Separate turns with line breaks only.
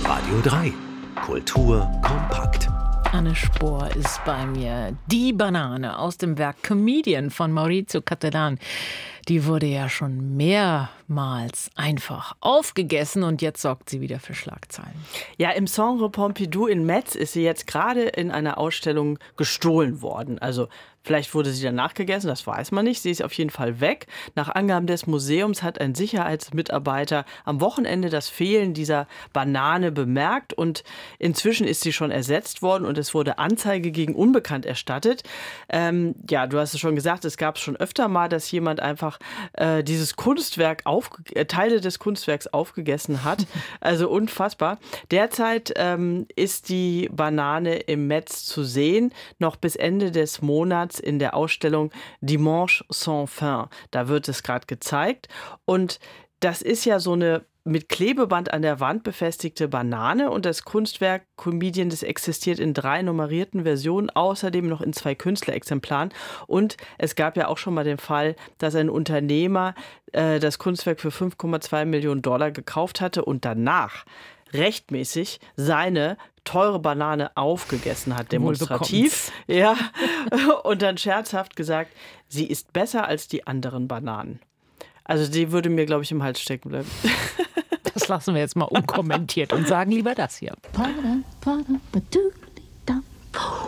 Radio 3. Kultur kompakt.
Anne Spohr ist bei mir. Die Banane aus dem Werk Comedian von Maurizio Cattelan. Die wurde ja schon mehrmals einfach aufgegessen und jetzt sorgt sie wieder für Schlagzeilen.
Ja, im Centre Pompidou in Metz ist sie jetzt gerade in einer Ausstellung gestohlen worden. Also vielleicht wurde sie danach gegessen, das weiß man nicht. Sie ist auf jeden Fall weg. Nach Angaben des Museums hat ein Sicherheitsmitarbeiter am Wochenende das Fehlen dieser Banane bemerkt und inzwischen ist sie schon ersetzt worden und es wurde Anzeige gegen Unbekannt erstattet. Ja, du hast es schon gesagt, es gab schon öfter mal, dass jemand einfach dieses Kunstwerk, Teile des Kunstwerks aufgegessen hat. Also unfassbar. Derzeit ist die Banane im Metz zu sehen, noch bis Ende des Monats in der Ausstellung Dimanche sans fin. Da wird es gerade gezeigt. Und das ist ja so eine mit Klebeband an der Wand befestigte Banane und das Kunstwerk Comedian, das existiert in 3 nummerierten Versionen, außerdem noch in 2 Künstlerexemplaren. Und es gab ja auch schon mal den Fall, dass ein Unternehmer das Kunstwerk für 5,2 Millionen Dollar gekauft hatte und danach rechtmäßig seine teure Banane aufgegessen hat, demonstrativ. Ja, und dann scherzhaft gesagt, sie ist besser als die anderen Bananen. Also die würde mir, glaube ich, im Hals stecken bleiben.
Das lassen wir jetzt mal unkommentiert und sagen lieber das hier.